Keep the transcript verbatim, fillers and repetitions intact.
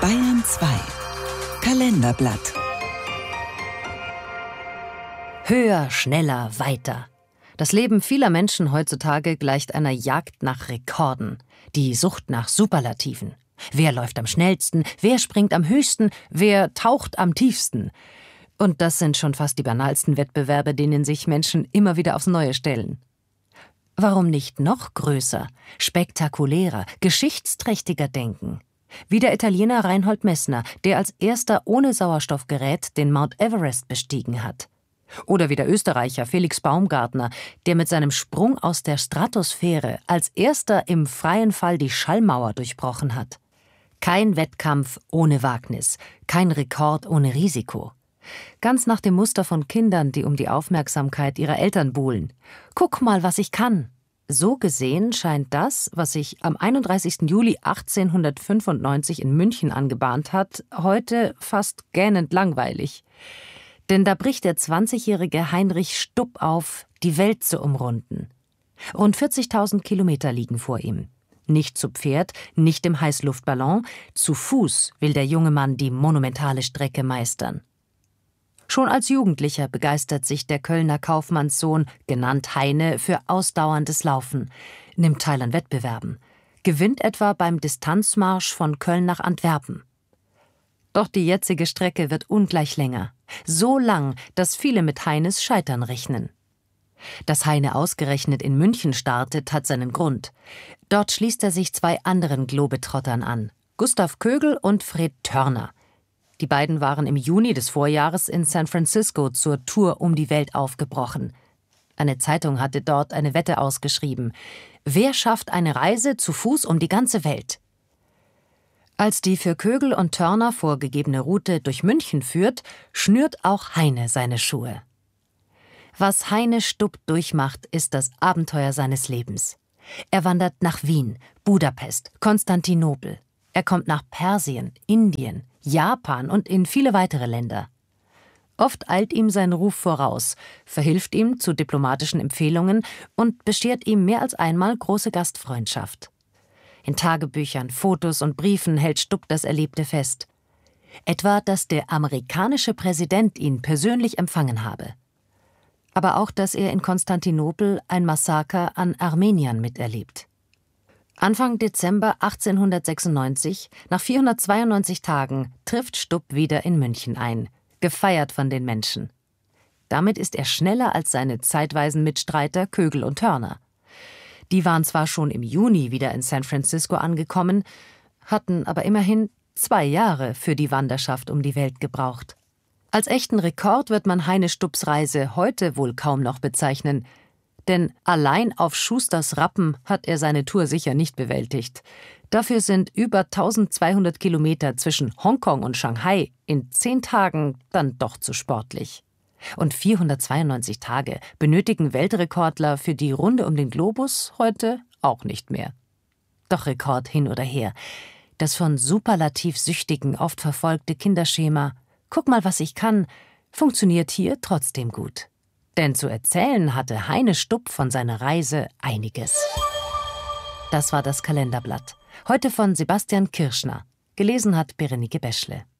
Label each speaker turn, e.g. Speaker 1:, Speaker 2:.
Speaker 1: Bayern zwei Kalenderblatt.
Speaker 2: Höher, schneller, weiter. Das Leben vieler Menschen heutzutage gleicht einer Jagd nach Rekorden. Die Sucht nach Superlativen. Wer läuft am schnellsten? Wer springt am höchsten? Wer taucht am tiefsten? Und das sind schon fast die banalsten Wettbewerbe, denen sich Menschen immer wieder aufs Neue stellen. Warum nicht noch größer, spektakulärer, geschichtsträchtiger denken? Wie der Italiener Reinhold Messner, der als erster ohne Sauerstoffgerät den Mount Everest bestiegen hat. Oder wie der Österreicher Felix Baumgartner, der mit seinem Sprung aus der Stratosphäre als erster im freien Fall die Schallmauer durchbrochen hat. Kein Wettkampf ohne Wagnis, kein Rekord ohne Risiko. Ganz nach dem Muster von Kindern, die um die Aufmerksamkeit ihrer Eltern buhlen. Guck mal, was ich kann. So gesehen scheint das, was sich am einunddreißigsten Juli achtzehnhundertfünfundneunzig in München angebahnt hat, heute fast gähnend langweilig. Denn da bricht der zwanzigjährige Heinrich Stupp auf, die Welt zu umrunden. Rund vierzigtausend Kilometer liegen vor ihm. Nicht zu Pferd, nicht im Heißluftballon, zu Fuß will der junge Mann die monumentale Strecke meistern. Schon als Jugendlicher begeistert sich der Kölner Kaufmannssohn, genannt Heine, für ausdauerndes Laufen, nimmt teil an Wettbewerben, gewinnt etwa beim Distanzmarsch von Köln nach Antwerpen. Doch die jetzige Strecke wird ungleich länger. So lang, dass viele mit Heines Scheitern rechnen. Dass Heine ausgerechnet in München startet, hat seinen Grund. Dort schließt er sich zwei anderen Globetrottern an, Gustav Kögel und Fred Thörner. Die beiden waren im Juni des Vorjahres in San Francisco zur Tour um die Welt aufgebrochen. Eine Zeitung hatte dort eine Wette ausgeschrieben. Wer schafft eine Reise zu Fuß um die ganze Welt? Als die für Kögel und Thörner vorgegebene Route durch München führt, schnürt auch Heine seine Schuhe. Was Heine Stupp durchmacht, ist das Abenteuer seines Lebens. Er wandert nach Wien, Budapest, Konstantinopel. Er kommt nach Persien, Indien, Japan und in viele weitere Länder. Oft eilt ihm sein Ruf voraus, verhilft ihm zu diplomatischen Empfehlungen und beschert ihm mehr als einmal große Gastfreundschaft. In Tagebüchern, Fotos und Briefen hält Stupp das Erlebte fest. Etwa, dass der amerikanische Präsident ihn persönlich empfangen habe. Aber auch, dass er in Konstantinopel ein Massaker an Armeniern miterlebt. Anfang Dezember achtzehnhundertsechsundneunzig, nach vierhundertzweiundneunzig Tagen, trifft Stupp wieder in München ein, gefeiert von den Menschen. Damit ist er schneller als seine zeitweisen Mitstreiter Kögel und Thörner. Die waren zwar schon im Juni wieder in San Francisco angekommen, hatten aber immerhin zwei Jahre für die Wanderschaft um die Welt gebraucht. Als echten Rekord wird man Heine Stupps Reise heute wohl kaum noch bezeichnen, denn allein auf Schusters Rappen hat er seine Tour sicher nicht bewältigt. Dafür sind über eintausendzweihundert Kilometer zwischen Hongkong und Shanghai in zehn Tagen dann doch zu sportlich. Und vierhundertzweiundneunzig Tage benötigen Weltrekordler für die Runde um den Globus heute auch nicht mehr. Doch Rekord hin oder her. Das von Superlativ-Süchtigen oft verfolgte Kinderschema »Guck mal, was ich kann« funktioniert hier trotzdem gut. Denn zu erzählen hatte Heine Stupp von seiner Reise einiges. Das war das Kalenderblatt. Heute von Sebastian Kirschner. Gelesen hat Berenike Beschle.